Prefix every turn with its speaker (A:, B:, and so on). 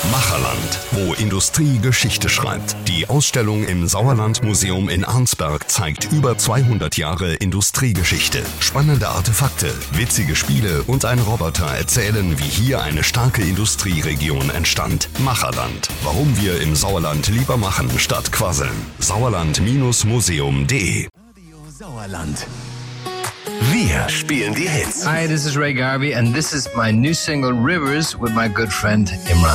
A: Macherland, wo Industrie Geschichte schreibt. Die Ausstellung im Sauerland-Museum in Arnsberg zeigt über 200 Jahre Industriegeschichte. Spannende Artefakte, witzige Spiele und ein Roboter erzählen, wie hier eine starke Industrieregion entstand. Macherland. Warum wir im Sauerland lieber machen statt quasseln. Sauerland-museum.de
B: Radio Sauerland. Wir spielen die Hits.
C: Hi, this is Ray Garvey and this is my new single Rivers with my good friend Imran.